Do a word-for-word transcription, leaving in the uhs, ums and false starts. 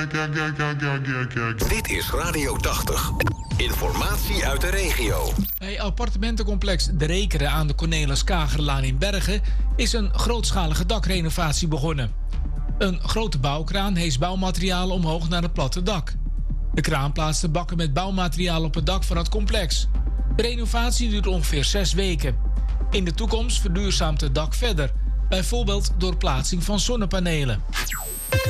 Dit is Radio tachtig. Informatie uit de regio. Bij appartementencomplex De Rekeren aan de Cornelis Kagerlaan in Bergen is een grootschalige dakrenovatie begonnen. Een grote bouwkraan heest bouwmaterialen omhoog naar het platte dak. De kraan plaatste bakken met bouwmateriaal op het dak van het complex. De renovatie duurt ongeveer zes weken. In de toekomst verduurzaamt het dak verder, bijvoorbeeld door plaatsing van zonnepanelen.